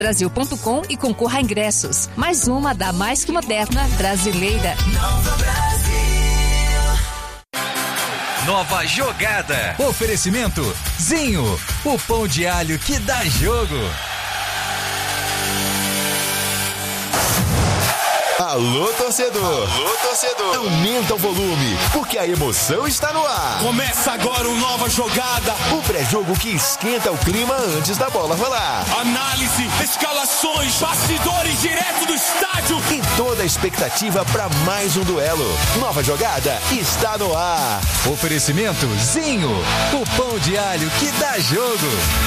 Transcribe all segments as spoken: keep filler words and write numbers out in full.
brasil ponto com e concorra a ingressos. Mais uma da mais que moderna brasileira. Nova Brasil. Nova jogada. Oferecimento Zinho, o pão de alho que dá jogo. Alô, torcedor! Alô, torcedor! Aumenta o volume, porque a emoção está no ar. Começa agora o Nova Jogada. O pré-jogo que esquenta o clima antes da bola rolar. Análise, escalações, bastidores direto do estádio. E toda a expectativa para mais um duelo. Nova Jogada está no ar. Oferecimento Zinho, o pão de alho que dá jogo.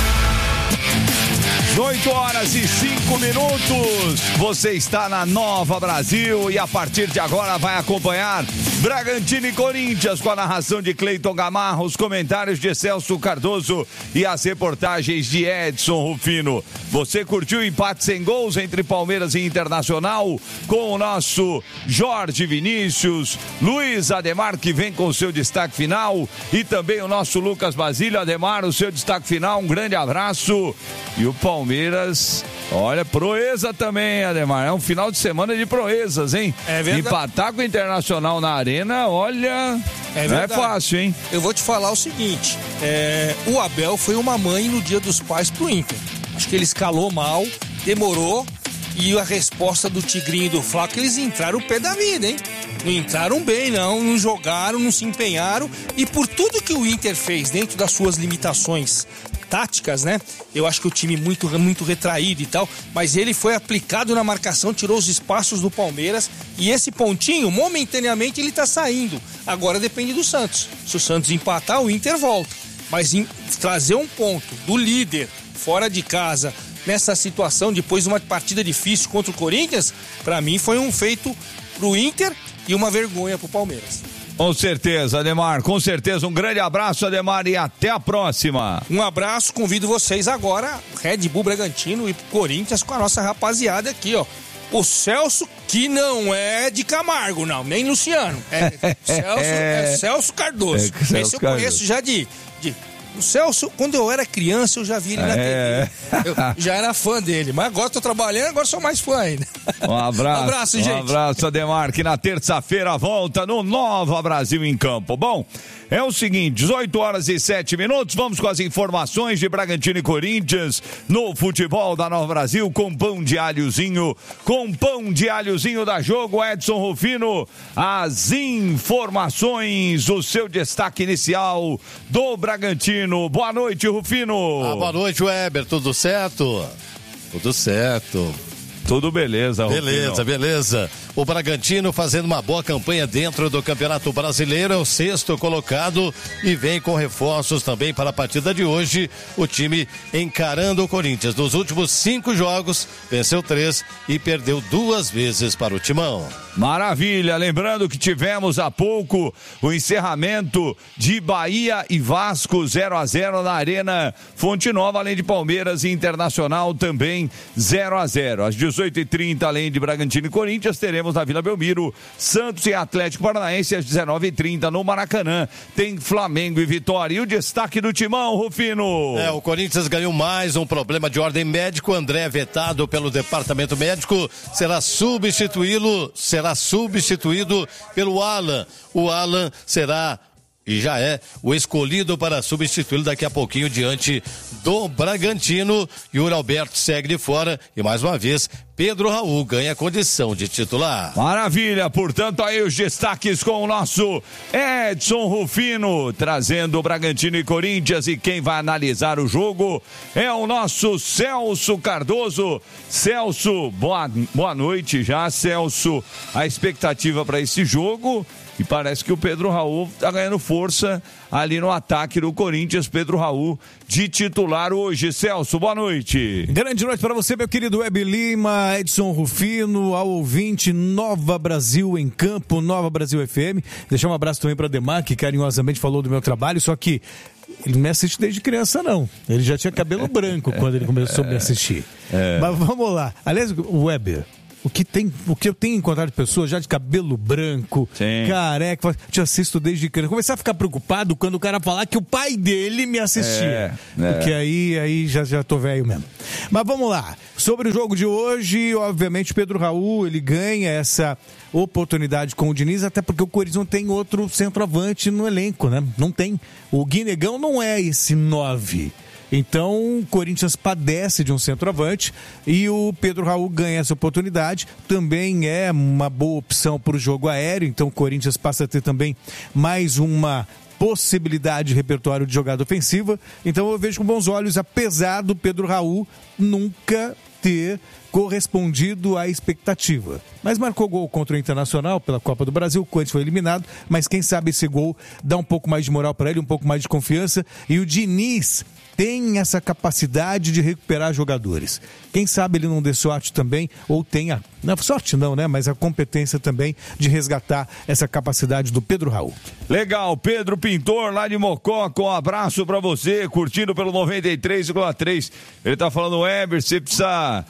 oito horas e cinco minutos. Você está na Nova Brasil e a partir de agora vai acompanhar Bragantino e Corinthians com a narração de Cleiton Gamarra, os comentários de Celso Cardoso e as reportagens de Edson Rufino. Você curtiu o empate sem gols entre Palmeiras e Internacional com o nosso Jorge Vinícius, Luiz Ademar, que vem com o seu destaque final, e também o nosso Lucas Basílio. Ademar, o seu destaque final, um grande abraço. E o Palmeiras, olha, proeza também, Ademar. É um final de semana de proezas, hein? É verdade. Empatar com o Internacional na Arena, olha, é não é fácil, hein? Eu vou te falar o seguinte, é, o Abel foi uma mãe no Dia dos Pais pro Inter. Acho que ele escalou mal, demorou, e a resposta do Tigrinho e do Flaco, eles entraram o pé da vida, hein? Não entraram bem, não, não jogaram, não se empenharam, e por tudo que o Inter fez dentro das suas limitações táticas, né? Eu acho que o time muito, muito retraído e tal, mas ele foi aplicado na marcação, tirou os espaços do Palmeiras, e esse pontinho, momentaneamente, ele tá saindo. Agora depende do Santos. Se o Santos empatar, o Inter volta. Mas em, trazer um ponto do líder fora de casa nessa situação, depois de uma partida difícil contra o Corinthians, pra mim foi um feito pro Inter e uma vergonha pro Palmeiras. Com certeza, Ademar, com certeza. Um grande abraço, Ademar, e até a próxima. Um abraço, convido vocês agora, Red Bull Bragantino e Corinthians, com a nossa rapaziada aqui, ó. O Celso, que não é de Camargo, não, nem Luciano. É Celso, é Celso Cardoso. É, Celso Esse eu Cardoso. Conheço já de... de... O Celso, quando eu era criança, eu já vi ele na é. T V. Eu já era fã dele, mas agora tô trabalhando, agora sou mais fã ainda. Um abraço. Um abraço, gente. Um abraço, Ademar, que na terça-feira volta no Nova Brasil em Campo. Bom, é o seguinte, dezoito horas e sete minutos, vamos com as informações de Bragantino e Corinthians no futebol da Nova Brasil, com pão de alhozinho, com pão de alhozinho da Jogo, Edson Rufino, as informações, o seu destaque inicial do Bragantino. Boa noite, Rufino. Ah, boa noite, Weber, tudo certo? Tudo certo. Tudo beleza, Rufino. Beleza, beleza. O Bragantino fazendo uma boa campanha dentro do Campeonato Brasileiro, é o sexto colocado e vem com reforços também para a partida de hoje. O time encarando o Corinthians. Nos últimos cinco jogos, venceu três e perdeu duas vezes para o Timão. Maravilha, lembrando que tivemos há pouco o encerramento de Bahia e Vasco zero a zero na Arena Fonte Nova, além de Palmeiras e Internacional também zero a zero. Às dezoito e trinta, além de Bragantino e Corinthians, teremos na Vila Belmiro Santos e Atlético Paranaense. Às dezenove e trinta no Maracanã tem Flamengo e Vitória. E o destaque do Timão, Rufino? É, o Corinthians ganhou mais um problema de ordem médico. André, vetado pelo departamento médico, será substituí-lo, será substituído pelo Alan. O Alan será e já é o escolhido para substituí-lo daqui a pouquinho diante do Bragantino. Yuri Alberto segue de fora e mais uma vez Pedro Raul ganha condição de titular. Maravilha, portanto aí os destaques com o nosso Edson Rufino, trazendo o Bragantino e Corinthians, e quem vai analisar o jogo é o nosso Celso Cardoso. Celso, boa, boa noite já, Celso. A expectativa para esse jogo, e parece que o Pedro Raul tá ganhando força ali no ataque do Corinthians. Pedro Raul de titular hoje. Celso, boa noite. Grande noite para você, meu querido Web Lima, Edson Rufino, ao ouvinte Nova Brasil em Campo, Nova Brasil F M. Deixar um abraço também para Ademar, que carinhosamente falou do meu trabalho, só que ele não me assiste desde criança, não. Ele já tinha cabelo branco quando ele começou a me assistir. É. Mas vamos lá. Aliás, Weber, O que, tem, o que eu tenho encontrado de pessoas já de cabelo branco, Sim. careca, te assisto desde criança. Começar a ficar preocupado quando o cara falar que o pai dele me assistia. É, é. Porque aí, aí já, já tô velho mesmo. Mas vamos lá. Sobre o jogo de hoje, obviamente o Pedro Raul, ele ganha essa oportunidade com o Diniz, até porque o Corinthians não tem outro centroavante no elenco, né? Não tem. O Guinegão não é esse nove. Então, o Corinthians padece de um centroavante e o Pedro Raul ganha essa oportunidade. Também é uma boa opção para o jogo aéreo, então o Corinthians passa a ter também mais uma possibilidade de repertório de jogada ofensiva. Então eu vejo com bons olhos, apesar do Pedro Raul nunca ter correspondido à expectativa. Mas marcou gol contra o Internacional pela Copa do Brasil, o Corinthians foi eliminado, mas quem sabe esse gol dá um pouco mais de moral para ele, um pouco mais de confiança, e o Diniz tem essa capacidade de recuperar jogadores. Quem sabe ele não dê sorte também, ou tenha, não, sorte não, né? Mas a competência também de resgatar essa capacidade do Pedro Raul. Legal, Pedro Pintor, lá de Mococa, um abraço pra você, curtindo pelo noventa e três vírgula três. Ele tá falando, Weber, você precisa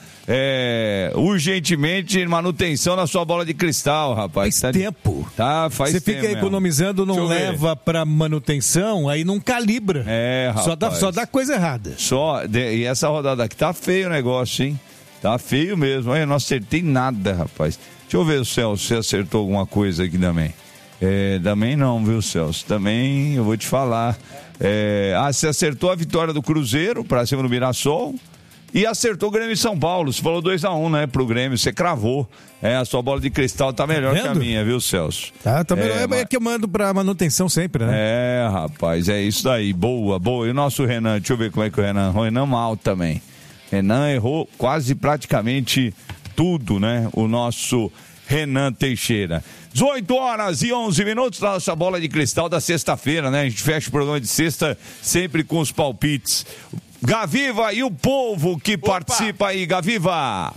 é, urgentemente manutenção na sua bola de cristal, rapaz. Faz tá tempo. Tá, faz Você tempo. Você fica economizando, não leva pra manutenção, aí não calibra. É, rapaz. Só dá, só dá coisa errada. Só, e essa rodada aqui tá feio o negócio, hein? Tá feio mesmo. Olha, eu não acertei nada, rapaz. Deixa eu ver o Celso, se acertou alguma coisa aqui também. É, também não, viu, Celso? Também, eu vou te falar. É, ah, você acertou a vitória do Cruzeiro pra cima do Mirassol e acertou o Grêmio em São Paulo. Você falou dois a um, né, pro Grêmio. Você cravou. É, a sua bola de cristal tá melhor tá que a minha, viu, Celso? Tá, tá melhor. É, É, mas... é que eu mando pra manutenção sempre, né? É, rapaz, é isso daí. Boa, boa. E o nosso Renan, deixa eu ver como é que o Renan... O Renan mal também. Renan errou quase praticamente tudo, né? O nosso Renan Teixeira. dezoito horas e onze minutos da nossa bola de cristal da sexta-feira, né? A gente fecha o programa de sexta sempre com os palpites. Gaviva e o povo que Opa. participa aí, Gaviva.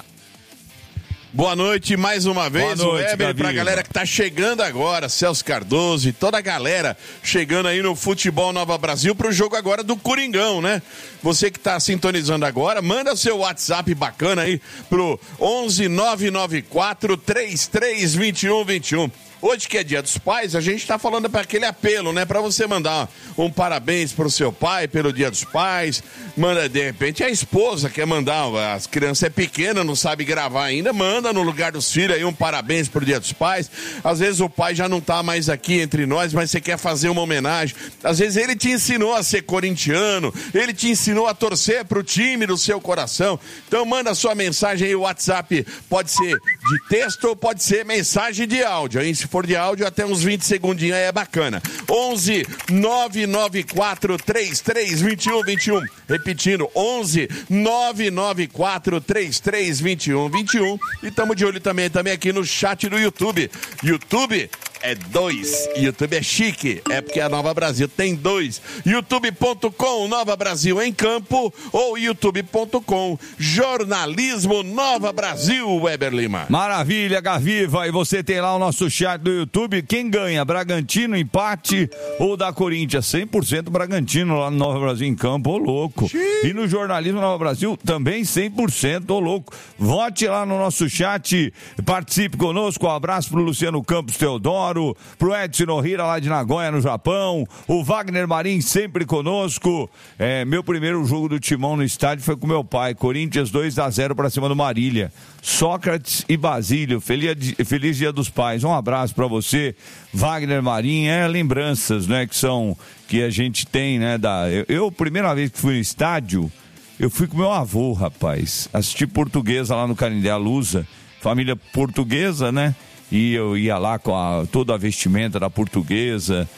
Boa noite mais uma vez, Boa noite, o Weber, pra galera que tá chegando agora, Celso Cardoso e toda a galera chegando aí no Futebol Nova Brasil pro jogo agora do Coringão, né? Você que tá sintonizando agora, manda seu WhatsApp bacana aí pro onze nove nove quatro três três dois um dois um. Hoje que é dia dos pais, a gente tá falando para aquele apelo, né? Para você mandar um parabéns pro seu pai pelo dia dos pais. Manda, de repente, a esposa quer mandar, as crianças é pequena, não sabe gravar ainda, manda no lugar dos filhos aí um parabéns pro dia dos pais. Às vezes o pai já não tá mais aqui entre nós, mas você quer fazer uma homenagem. Às vezes ele te ensinou a ser corintiano, ele te ensinou a torcer pro time do seu coração. Então manda sua mensagem aí, o WhatsApp pode ser de texto ou pode ser mensagem de áudio, hein? Se for de áudio, até uns vinte segundinhos aí é bacana. onze nove nove quatro três três dois um dois um. Repetindo, onze nove nove quatro três três dois um dois um. E estamos de olho também, também aqui no chat do YouTube. YouTube é dois. YouTube é chique. É porque a Nova Brasil tem dois. youtube ponto com Nova Brasil em Campo ou youtube ponto com Jornalismo Nova Brasil, Weber Lima. Maravilha, Gaviva. E você tem lá o nosso chat do YouTube. Quem ganha? Bragantino, empate ou da Corinthians? cem por cento Bragantino lá no Nova Brasil em Campo, ô louco. Sim. E no Jornalismo Nova Brasil também cem por cento, ô louco. Vote lá no nosso chat, participe conosco. Um abraço pro Luciano Campos Teodoro, pro Edson Nohira lá de Nagoya, no Japão, o Wagner Marim sempre conosco. É, meu primeiro jogo do Timão no estádio foi com meu pai, Corinthians dois a zero pra cima do Marília. Sócrates e Basílio, feliz, feliz Dia dos Pais. Um abraço pra você, Wagner Marim. É lembranças, né, que são, que a gente tem, né, da... Eu, eu primeira vez que fui no estádio, eu fui com meu avô, rapaz, assisti Portuguesa lá no Canindé, a Lusa, família portuguesa, né? E eu ia lá com a, toda a vestimenta da Portuguesa.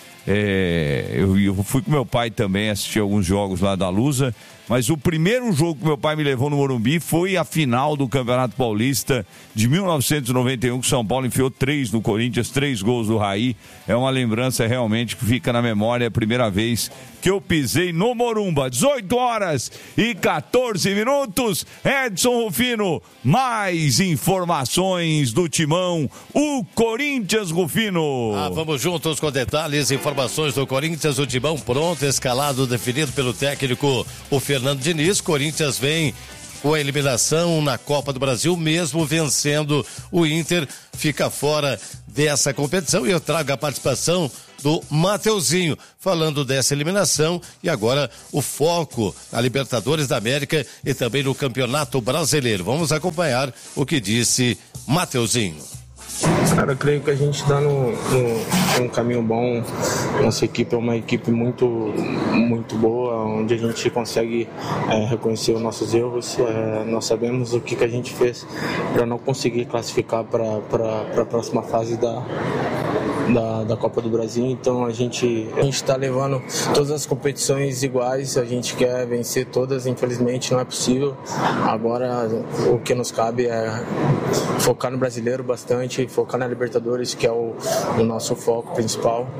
É, eu, eu fui com meu pai também assistir alguns jogos lá da Lusa. Mas o primeiro jogo que meu pai me levou no Morumbi foi a final do Campeonato Paulista de mil novecentos e noventa e um, que São Paulo enfiou três no Corinthians, três gols do Raí. É uma lembrança realmente que fica na memória, é a primeira vez que eu pisei no Morumba. dezoito horas e quatorze minutos. Edson Rufino, mais informações do Timão, o Corinthians, Rufino. Ah, vamos juntos com detalhes, informações do Corinthians, o Timão pronto, escalado, definido pelo técnico, o Fernando Diniz. Corinthians vem com a eliminação na Copa do Brasil, mesmo vencendo o Inter, fica fora dessa competição. E eu trago a participação do Mateuzinho, falando dessa eliminação e agora o foco na Libertadores da América e também no Campeonato Brasileiro. Vamos acompanhar o que disse Mateuzinho. Cara, eu creio que a gente está no, no, num caminho bom. Nossa equipe é uma equipe muito, muito boa, onde a gente consegue é, reconhecer os nossos erros. É, nós sabemos o que, que a gente fez para não conseguir classificar para a próxima fase da, da, da Copa do Brasil. Então a gente a gente está levando todas as competições iguais. A gente quer vencer todas, infelizmente não é possível. Agora o que nos cabe é focar no brasileiro bastante, focar na Libertadores, que é o, o nosso foco principal,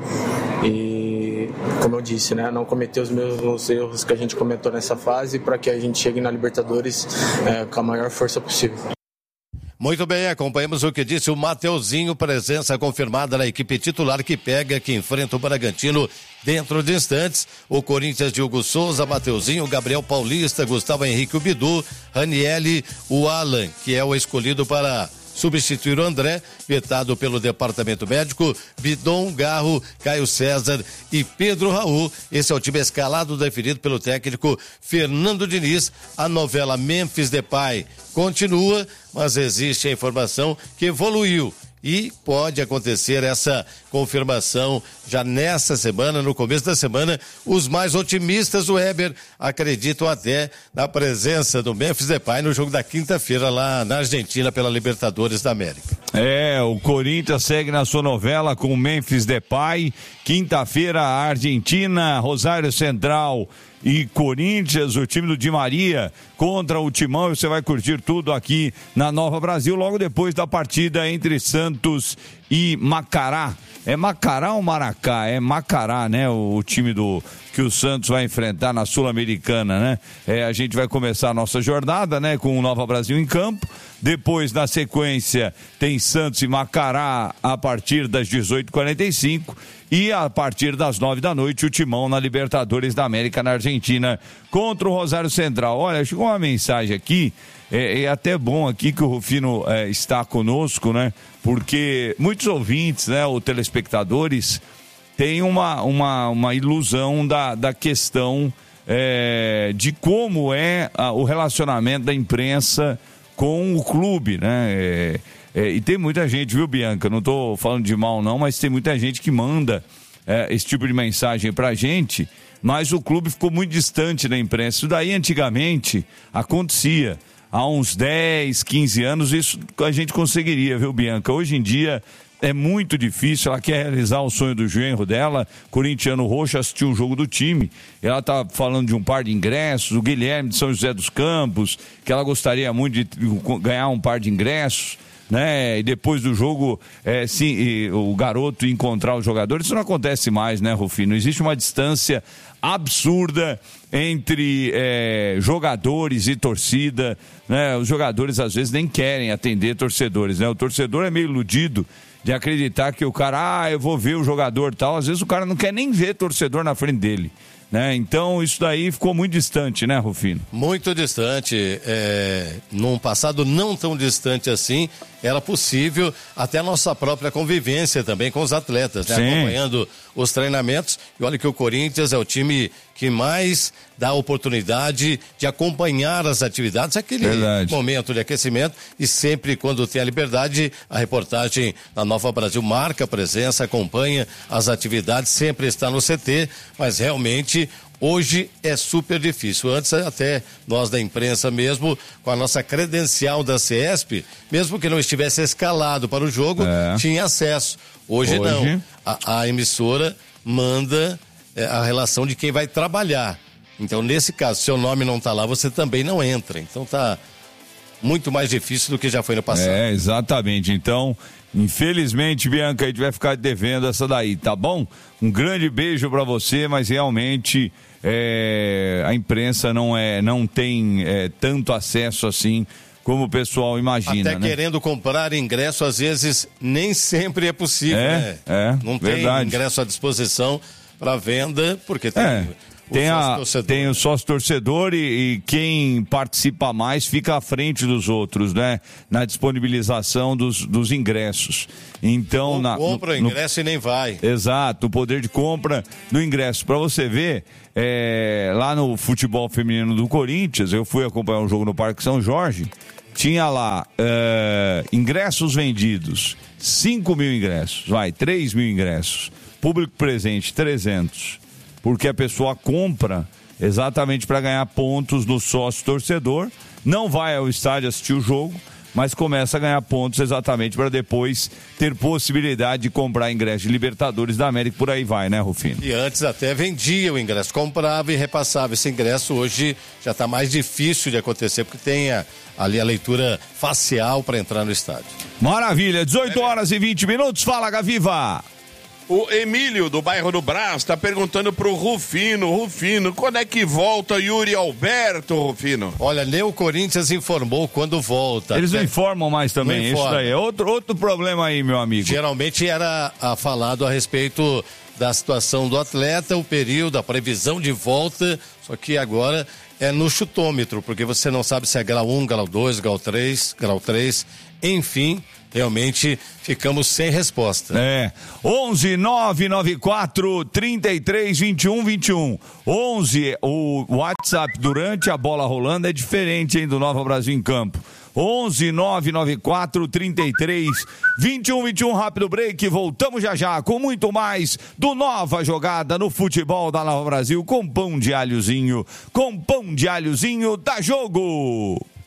e como eu disse, né, não cometer os mesmos erros que a gente cometeu nessa fase, para que a gente chegue na Libertadores é, com a maior força possível. Muito bem, acompanhamos o que disse o Mateuzinho, presença confirmada na equipe titular que pega, que enfrenta o Bragantino dentro de instantes. O Corinthians de Hugo Souza, Mateuzinho, Gabriel Paulista, Gustavo Henrique, o Bidu, Ranielli, o Alan, que é o escolhido para substituir o André, vetado pelo departamento médico, Bidon, Garro, Caio César e Pedro Raul. Esse é o time escalado definido pelo técnico Fernando Diniz. A novela Memphis Depay continua, mas existe a informação que evoluiu e pode acontecer essa confirmação já nessa semana, no começo da semana. Os mais otimistas, o Weber, acreditam até na presença do Memphis Depay no jogo da quinta-feira lá na Argentina pela Libertadores da América. É, o Corinthians segue na sua novela com o Memphis Depay. Quinta-feira, Argentina, Rosário Central e Corinthians, o time do Di Maria contra o Timão, e você vai curtir tudo aqui na Nova Brasil, logo depois da partida entre Santos e Macará. É Macará ou Maracá? É Macará, né? O, o time do que o Santos vai enfrentar na Sul-Americana, né? É, a gente vai começar a nossa jornada, né? Com o Nova Brasil em campo. Depois, na sequência, tem Santos e Macará a partir das dezoito e quarenta e cinco. E a partir das nove da noite, o Timão na Libertadores da América, na Argentina, contra o Rosário Central. Olha, chegou uma mensagem aqui, é, é até bom aqui que o Rufino é, está conosco, né? Porque muitos ouvintes, né, ou telespectadores, têm uma, uma, uma ilusão da, da questão é, de como é a, o relacionamento da imprensa com o clube, né? É, É, e tem muita gente, viu, Bianca? Não estou falando de mal, não, mas tem muita gente que manda é, esse tipo de mensagem pra gente, mas o clube ficou muito distante da imprensa. Isso daí, antigamente, acontecia. Há uns dez, quinze anos, isso a gente conseguiria, viu, Bianca? Hoje em dia é muito difícil. Ela quer realizar o sonho do genro dela, corintiano roxo, assistir o jogo do time. Ela tá falando de um par de ingressos, o Guilherme de São José dos Campos, que ela gostaria muito de ganhar um par de ingressos, né? E depois do jogo, é, sim, o garoto encontrar os jogadores. Isso não acontece mais, né, Rufino? Existe uma distância absurda entre é, jogadores e torcida, né? Os jogadores às vezes nem querem atender torcedores, né? O torcedor é meio iludido de acreditar que o cara, ah, eu vou ver o jogador tal. Às vezes o cara não quer nem ver torcedor na frente dele, né? Então isso daí ficou muito distante, né, Rufino? Muito distante. É, num passado não tão distante assim, era possível até a nossa própria convivência também com os atletas, né? Acompanhando os treinamentos. E olha que o Corinthians é o time que mais dá oportunidade de acompanhar as atividades, aquele Verdade. momento de aquecimento, e sempre quando tem a liberdade, a reportagem da Nova Brasil marca a presença, acompanha as atividades, sempre está no C T, mas realmente hoje é super difícil. Antes até nós da imprensa mesmo, com a nossa credencial da CESP, mesmo que não estivesse escalado para o jogo, é. tinha acesso. Hoje, Hoje... não. A, a emissora manda é, a relação de quem vai trabalhar. Então, nesse caso, seu nome não está lá, você também não entra. Então, tá muito mais difícil do que já foi no passado. É, exatamente. Então, infelizmente, Bianca, a gente vai ficar devendo essa daí, tá bom? Um grande beijo para você, mas realmente é, a imprensa não, é, não tem é, tanto acesso assim como o pessoal imagina, Até né? querendo comprar ingresso, às vezes, nem sempre é possível, é, né? É, não verdade. tem ingresso à disposição para venda, porque tem... É. Tem, a, tem o sócio torcedor e, e quem participa mais fica à frente dos outros, né? Na disponibilização dos, dos ingressos. Então, Ou na, compra o ingresso no, e nem vai. Exato, o poder de compra do ingresso. Para você ver, é, lá no futebol feminino do Corinthians, eu fui acompanhar um jogo no Parque São Jorge, tinha lá é, ingressos vendidos, cinco mil ingressos, vai, três mil ingressos. Público presente, trezentos. Porque a pessoa compra exatamente para ganhar pontos no sócio torcedor, não vai ao estádio assistir o jogo, mas começa a ganhar pontos exatamente para depois ter possibilidade de comprar ingresso de Libertadores da América, por aí vai, né, Rufino? E antes até vendia o ingresso, comprava e repassava esse ingresso. Hoje já está mais difícil de acontecer, porque tem a, ali a leitura facial para entrar no estádio. Maravilha, dezoito horas e vinte minutos, fala, Gaviva! O Emílio, do bairro do Brás, está perguntando pro Rufino, Rufino, quando é que volta Yuri Alberto, Rufino? Olha, nem o Corinthians informou quando volta. Eles não informam mais também, isso daí é outro, outro problema aí, meu amigo. Geralmente era a, falado a respeito da situação do atleta, o período, a previsão de volta, só que agora é no chutômetro, porque você não sabe se é grau um, grau dois, grau três, grau três, enfim... Realmente ficamos sem resposta. É. onze nove nove quatro, trinta e três, vinte e um, vinte e um. onze, o WhatsApp durante a bola rolando é diferente, hein, do Nova Brasil em Campo. onze nove nove quatro, trinta e três, vinte e um, vinte e um, rápido break. Voltamos já já com muito mais do Nova Jogada no futebol da Nova Brasil com pão de alhozinho, com pão de alhozinho da Jogo.